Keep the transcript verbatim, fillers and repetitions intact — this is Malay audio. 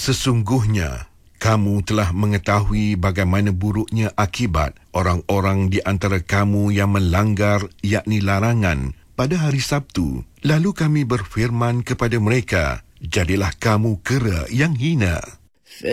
Sesungguhnya, kamu telah mengetahui bagaimana buruknya akibat orang-orang di antara kamu yang melanggar yakni larangan pada hari Sabtu. Lalu kami berfirman kepada mereka, jadilah kamu kera yang hina.